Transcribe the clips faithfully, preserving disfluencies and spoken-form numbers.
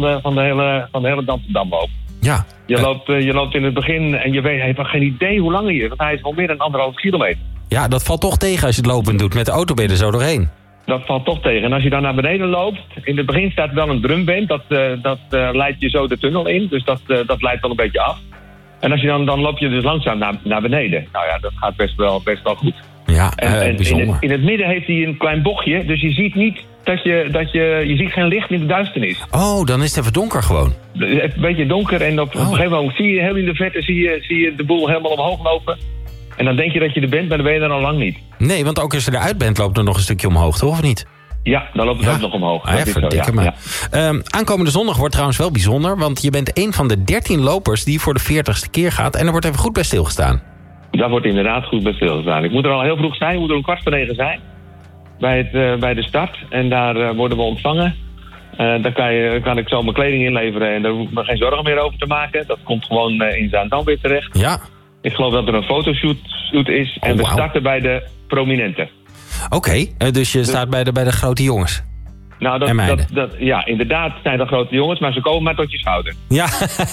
de, van de hele, van de hele Dam-tot-Dam-loop. Ja. Je, uh, loopt, uh, je loopt in het begin en je weet, heeft nog geen idee hoe lang hij is. Want hij is al meer dan anderhalf kilometer. Ja, dat valt toch tegen als je het lopend doet. Met de auto ben je er zo doorheen. Dat valt toch tegen. En als je dan naar beneden loopt, in het begin staat wel een drumband. Dat, uh, dat uh, leidt je zo de tunnel in. Dus dat, uh, dat leidt wel een beetje af. En als je dan, dan loop je dus langzaam naar, naar beneden. Nou ja, dat gaat best wel, best wel goed. Ja, uh, en, en bijzonder. In het, in het midden heeft hij een klein bochtje. Dus je ziet niet dat je, dat je... Je ziet geen licht in de duisternis. Oh, dan is het even donker gewoon. Een beetje donker en op, oh. op een gegeven moment zie je heel in de verte zie je, zie je de boel helemaal omhoog lopen. En dan denk je dat je er bent, maar dan ben je er al lang niet. Nee, want ook als je eruit bent, loopt er nog een stukje omhoog, toch? Of niet? Ja, dan loopt het ja. ook nog omhoog. Ah, ja, verdikke me. Ja. Um, aankomende zondag wordt trouwens wel bijzonder, want je bent een van de dertien lopers die voor de veertigste keer gaat. En er wordt even goed bij stilgestaan. Daar wordt inderdaad goed bij stilgestaan. Ik moet er al heel vroeg zijn, ik moet er om kwart voor negen zijn. Bij, het, uh, bij de start. En daar uh, worden we ontvangen. Uh, daar kan, je, kan ik zo mijn kleding inleveren en daar hoef ik me geen zorgen meer over te maken. Dat komt gewoon uh, in Zaandam weer terecht. Ja. Ik geloof dat er een fotoshoot shoot is. En oh, we wow. starten bij de prominenten. Oké, okay, uh, dus je dus, staat bij de, bij de grote jongens. Nou, dat, en dat, dat, ja, inderdaad zijn dat grote jongens, maar ze komen maar tot je schouder. Ja,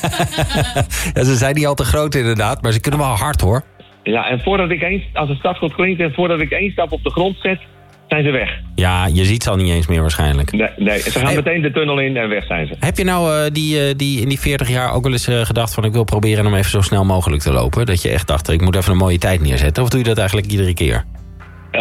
ja ze zijn niet al te groot inderdaad, maar ze kunnen wel hard hoor. Ja, en voordat ik eens, als het startschot klinkt en voordat ik één stap op de grond zet, zijn ze weg. Ja, je ziet ze al niet eens meer waarschijnlijk. Nee, nee ze gaan hey, meteen de tunnel in en weg zijn ze. Heb je nou uh, die, uh, die in die veertig jaar ook wel eens uh, gedacht van ik wil proberen om even zo snel mogelijk te lopen? Dat je echt dacht, ik moet even een mooie tijd neerzetten? Of doe je dat eigenlijk iedere keer? Uh,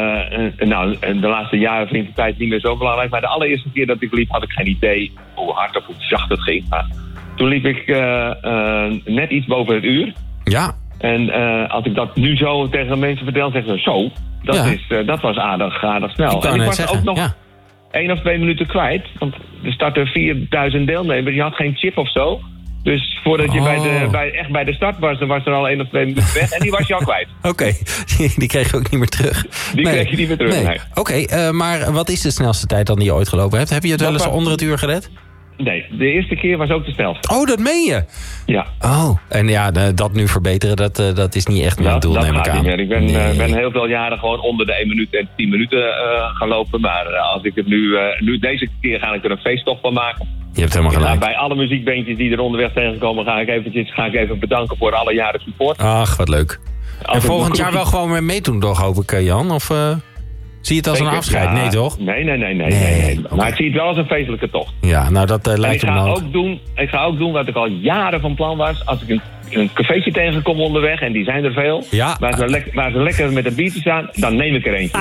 nou, de laatste jaren vind ik de tijd niet meer zo belangrijk. Maar de allereerste keer dat ik liep had ik geen idee hoe hard of hoe zacht het ging. Maar toen liep ik uh, uh, net iets boven het uur. Ja. En uh, als ik dat nu zo tegen mensen vertel, zeggen ze zo. Dat, ja. is, uh, dat was aardig, aardig snel. Ik en ik was zeggen, ook nog ja. één of twee minuten kwijt. Want er starten vierduizend deelnemers. Je had geen chip of zo. Dus voordat je oh. bij de, bij, echt bij de start was, dan was er al één of twee minuten weg. En die was je al kwijt. Oké, okay. Die kreeg je ook niet meer terug. Die nee. kreeg je niet meer terug, nee. nee. Oké, okay, uh, maar wat is de snelste tijd dan die je ooit gelopen hebt? Heb je het wel eens was... onder het uur gered? Nee, de eerste keer was ook de snelste. Oh, dat meen je? Ja. Oh, en ja, dat nu verbeteren, dat, uh, dat is niet echt mijn dat, doel, dat neem ik aan. Niet meer. Ik ben, nee. uh, ben heel veel jaren gewoon onder de één minuut en tien minuten uh, gaan lopen. Maar uh, als ik het nu, uh, nu, deze keer ga ik er een feesttocht van maken. Je hebt helemaal gelijk. Bij alle muziekbandjes die er onderweg tegenkomen, ga ik, eventjes, ga ik even bedanken voor alle jaren support. Ach, wat leuk. Als en volgend jaar wel gewoon weer meedoen, toch, hoop ik, Jan? Of uh, zie je het als een afscheid? Ja, nee, toch? Nee, nee, nee. nee, nee, nee, nee. Okay. Maar ik zie het wel als een feestelijke tocht. Ja, nou, dat uh, lijkt me ook. Ik ga ook doen wat ik al jaren van plan was. Als ik een, een cafeetje tegenkom onderweg, en die zijn er veel. Ja. Waar ze, le- waar ze lekker met een biertje staan, dan neem ik er eentje.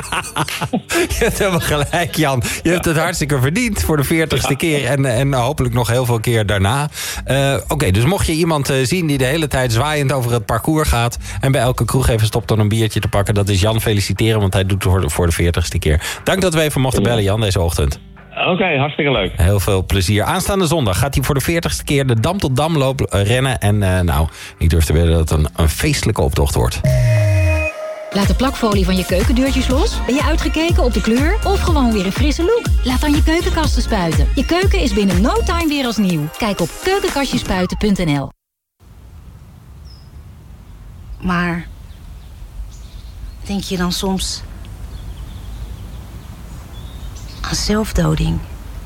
Je hebt helemaal gelijk, Jan. Je ja. hebt het hartstikke verdiend voor de veertigste ja. keer. En, en hopelijk nog heel veel keer daarna. Uh, Oké, okay, dus mocht je iemand uh, zien die de hele tijd zwaaiend over het parcours gaat, en bij elke kroeg even stopt om een biertje te pakken, dat is Jan feliciteren, want hij doet het voor de veertigste keer. Dank dat we even mochten bellen, Jan, deze ochtend. Oké, okay, hartstikke leuk. Heel veel plezier. Aanstaande zondag gaat hij voor de veertigste keer de Dam-tot-Dam loop uh, rennen. En uh, nou, ik durf te wedden dat het een, een feestelijke optocht wordt. Laat de plakfolie van je keukendeurtjes los. Ben je uitgekeken op de kleur? Of gewoon weer een frisse look? Laat dan je keukenkasten spuiten. Je keuken is binnen no time weer als nieuw. Kijk op keukenkastjespuiten punt n l. Maar denk je dan soms aan zelfdoding?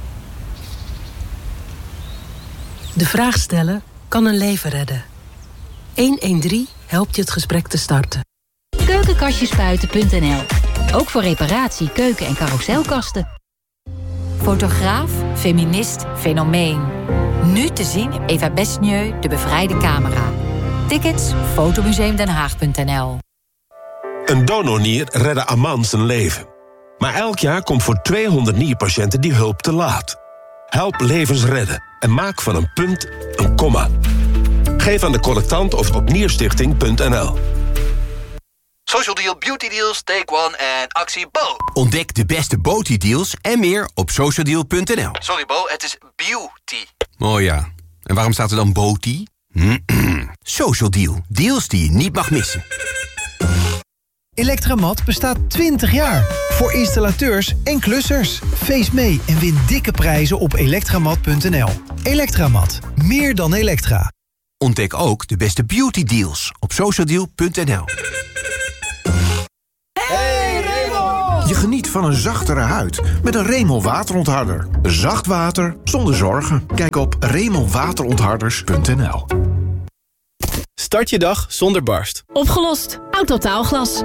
De vraag stellen kan een leven redden. honderddertien helpt je het gesprek te starten. keukenkastjespuiten punt n l. Ook voor reparatie, keuken- en carouselkasten. Fotograaf, feminist, fenomeen. Nu te zien Eva Besnieu, de bevrijde camera. Tickets fotomuseumdenhaag punt n l. Een donornier redde Aman zijn leven. Maar elk jaar komt voor tweehonderd nierpatiënten die hulp te laat. Help levens redden en maak van een punt een komma. Geef aan de collectant of op nierstichting punt n l. Social Deal, Beauty Deals, Take One en actie Bo. Ontdek de beste Beauty Deals en meer op social deal punt n l. Sorry Bo, het is beauty. Oh ja, en waarom staat er dan Beauty? Social Deal, deals die je niet mag missen. Electramat bestaat twintig jaar. Voor installateurs en klussers. Feest mee en win dikke prijzen op elektramat punt n l. Electramat. Meer dan elektra. Ontdek ook de beste beauty deals op social deal punt n l. Hey Raymond! Je geniet van een zachtere huid met een Remel waterontharder. Zacht water zonder zorgen. Kijk op remelwaterontharders punt n l. Start je dag zonder barst. Opgelost. Autotaalglas.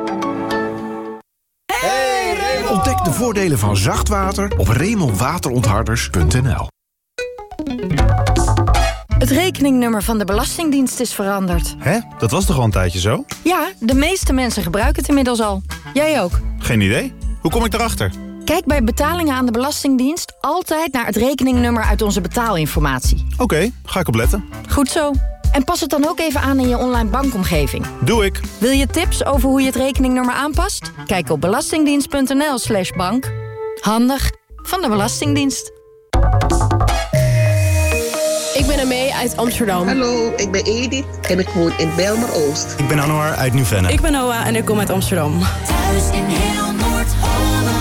Hey, Remel! Ontdek de voordelen van zacht water op remelwaterontharders punt n l. Het rekeningnummer van de Belastingdienst is veranderd. Hè? Dat was toch al een tijdje zo? Ja, de meeste mensen gebruiken het inmiddels al. Jij ook. Geen idee. Hoe kom ik erachter? Kijk bij betalingen aan de Belastingdienst altijd naar het rekeningnummer uit onze betaalinformatie. Oké, okay, ga ik opletten. Goed zo. En pas het dan ook even aan in je online bankomgeving. Doe ik. Wil je tips over hoe je het rekeningnummer aanpast? Kijk op belastingdienst punt n l slash bank. Handig van de Belastingdienst. Ik ben Amee uit Amsterdam. Hallo, ik ben Edith en ik woon in Bijlmer-Oost. Ik ben Anwar uit Nieuw-Vennep. Ik ben Noah en ik kom uit Amsterdam. Thuis in heel Noord-Holland.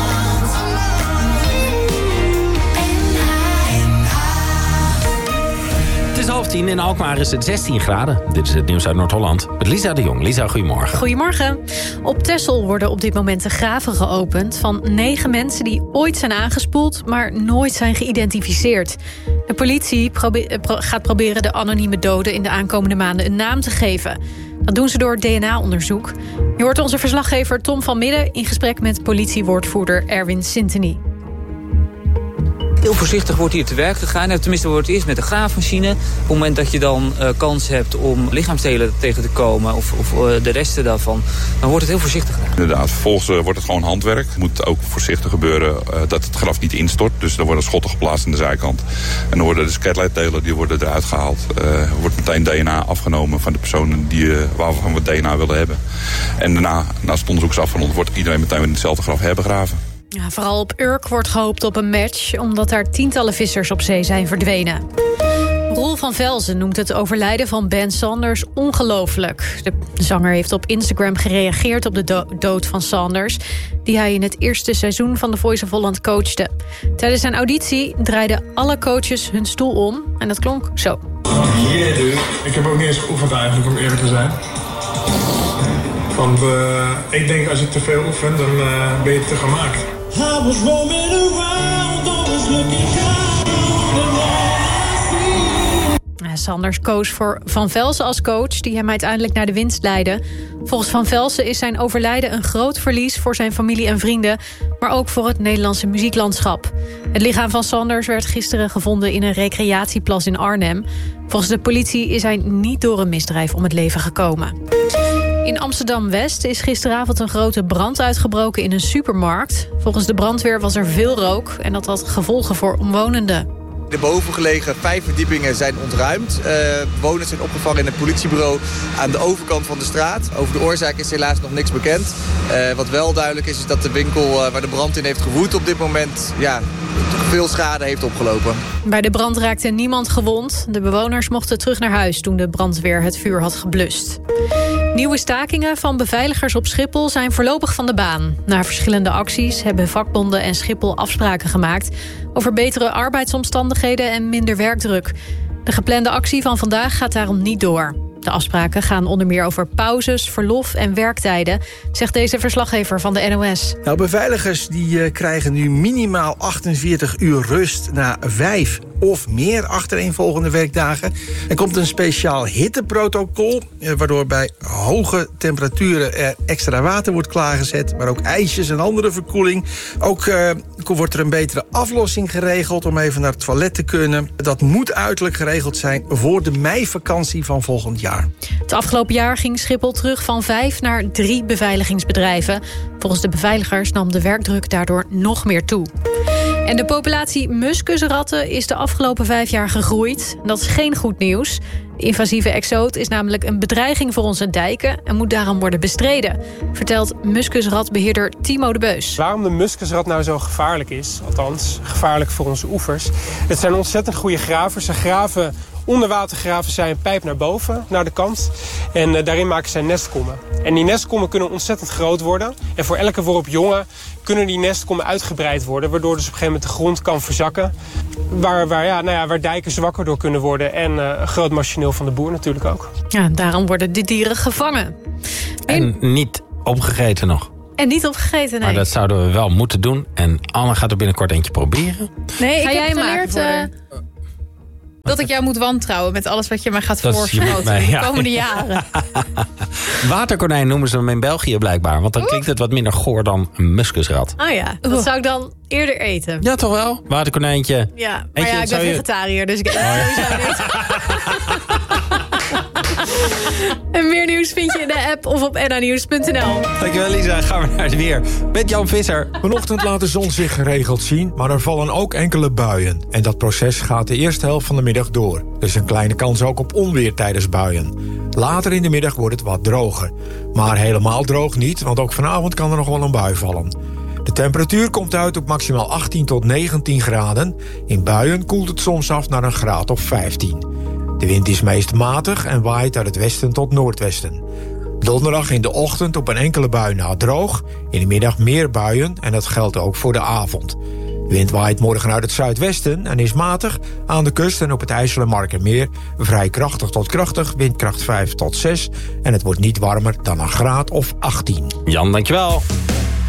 Het is half tien, in Alkmaar is het zestien graden. Dit is het nieuws uit Noord-Holland. Met Lisa de Jong. Lisa, goedemorgen. Goedemorgen. Op Texel worden op dit moment de graven geopend van negen mensen die ooit zijn aangespoeld, maar nooit zijn geïdentificeerd. De politie probe- pro- gaat proberen de anonieme doden in de aankomende maanden een naam te geven. Dat doen ze door D N A-onderzoek. Je hoort onze verslaggever Tom van Midden in gesprek met politiewoordvoerder Erwin Sintony. Heel voorzichtig wordt hier te werk gegaan. Tenminste wordt het eerst met de graafmachine. Op het moment dat je dan uh, kans hebt om lichaamsdelen tegen te komen, of, of uh, de resten daarvan, dan wordt het heel voorzichtig gedaan. Inderdaad, vervolgens uh, wordt het gewoon handwerk. Het moet ook voorzichtig gebeuren uh, dat het graf niet instort. Dus er worden schotten geplaatst aan de zijkant. En dan worden de skeletdelen die worden eruit gehaald. Uh, er wordt meteen D N A afgenomen van de personen die, uh, waarvan we D N A willen hebben. En daarna, naast het onderzoeksafgerond, wordt iedereen meteen in hetzelfde graf herbegraven. Ja, vooral op Urk wordt gehoopt op een match, omdat daar tientallen vissers op zee zijn verdwenen. Roel van Velzen noemt het overlijden van Ben Sanders ongelooflijk. De zanger heeft op Instagram gereageerd op de do- dood van Sanders, die hij in het eerste seizoen van The Voice of Holland coachte. Tijdens zijn auditie draaiden alle coaches hun stoel om en dat klonk zo. Yeah, dude. Ik heb ook niet eens geoefend eigenlijk, om eerlijk te zijn. Want uh, ik denk als je te veel oefent, dan uh, ben je te gemaakt. I was roaming around, always looking down. Sanders koos voor Van Velzen als coach, die hem uiteindelijk naar de winst leidde. Volgens Van Velzen is zijn overlijden een groot verlies voor zijn familie en vrienden, maar ook voor het Nederlandse muzieklandschap. Het lichaam van Sanders werd gisteren gevonden in een recreatieplas in Arnhem. Volgens de politie is hij niet door een misdrijf om het leven gekomen. In Amsterdam-West is gisteravond een grote brand uitgebroken in een supermarkt. Volgens de brandweer was er veel rook en dat had gevolgen voor omwonenden. De bovengelegen vijf verdiepingen zijn ontruimd. Uh, bewoners zijn opgevangen in het politiebureau aan de overkant van de straat. Over de oorzaak is helaas nog niks bekend. Uh, wat wel duidelijk is, is dat de winkel uh, waar de brand in heeft gewoed op dit moment ja, veel schade heeft opgelopen. Bij de brand raakte niemand gewond. De bewoners mochten terug naar huis toen de brandweer het vuur had geblust. Nieuwe stakingen van beveiligers op Schiphol zijn voorlopig van de baan. Na verschillende acties hebben vakbonden en Schiphol afspraken gemaakt over betere arbeidsomstandigheden en minder werkdruk. De geplande actie van vandaag gaat daarom niet door. De afspraken gaan onder meer over pauzes, verlof en werktijden, zegt deze verslaggever van de N O S. Nou, beveiligers die uh, krijgen nu minimaal achtenveertig uur rust na vijf of meer achtereenvolgende werkdagen. Er komt een speciaal hitteprotocol, uh, waardoor bij hoge temperaturen er extra water wordt klaargezet, maar ook ijsjes en andere verkoeling. Ook uh, wordt er een betere aflossing geregeld om even naar het toilet te kunnen. Dat moet uiterlijk geregeld zijn voor de meivakantie van volgend jaar. Het afgelopen jaar ging Schiphol terug van vijf naar drie beveiligingsbedrijven. Volgens de beveiligers nam de werkdruk daardoor nog meer toe. En de populatie muskusratten is de afgelopen vijf jaar gegroeid. Dat is geen goed nieuws. De invasieve exoot is namelijk een bedreiging voor onze dijken en moet daarom worden bestreden, vertelt muskusratbeheerder Timo de Beus. Waarom de muskusrat nou zo gevaarlijk is, althans gevaarlijk voor onze oevers. Het zijn ontzettend goede gravers. Ze graven onder water graven zij een pijp naar boven, naar de kant. En uh, daarin maken zij nestkommen. En die nestkommen kunnen ontzettend groot worden. En voor elke worp jongen kunnen die nestkommen uitgebreid worden, waardoor dus op een gegeven moment de grond kan verzakken. Waar, waar, ja, nou ja, waar dijken zwakker door kunnen worden. En uh, een groot machineel van de boer natuurlijk ook. Ja, daarom worden die dieren gevangen. En niet opgegeten nog. En niet opgegeten, nee. Maar dat zouden we wel moeten doen. En Anne gaat er binnenkort eentje proberen. Nee, Ga ik jij heb maken geleerd uh, dat ik jou moet wantrouwen met alles wat je mij gaat voorschoten in de komende jaren. Waterkonijn noemen ze hem in België blijkbaar. Want dan Oeh. klinkt het wat minder goor dan een muskusrat. Oh ja, dat Oeh. zou ik dan eerder eten. Ja, toch wel? Waterkonijntje. Ja, maar ja, ik ben vegetariër, je... dus ik eet oh, ja. sowieso niet. En meer nieuws vind je in de app of op n a nieuws punt n l. Dankjewel Lisa, gaan we naar het weer. Met Jan Visser. Vanochtend laat de zon zich geregeld zien, maar er vallen ook enkele buien. En dat proces gaat de eerste helft van de middag door. Er is een kleine kans ook op onweer tijdens buien. Later in de middag wordt het wat droger. Maar helemaal droog niet, want ook vanavond kan er nog wel een bui vallen. De temperatuur komt uit op maximaal achttien tot negentien graden. In buien koelt het soms af naar een graad of vijftien. De wind is meest matig en waait uit het westen tot noordwesten. Donderdag in de ochtend op een enkele bui na droog. In de middag meer buien en dat geldt ook voor de avond. De wind waait morgen uit het zuidwesten en is matig. Aan de kust en op het IJsselermarkermeer vrij krachtig tot krachtig, windkracht vijf tot zes. En het wordt niet warmer dan een graad of achttien. Jan, dankjewel.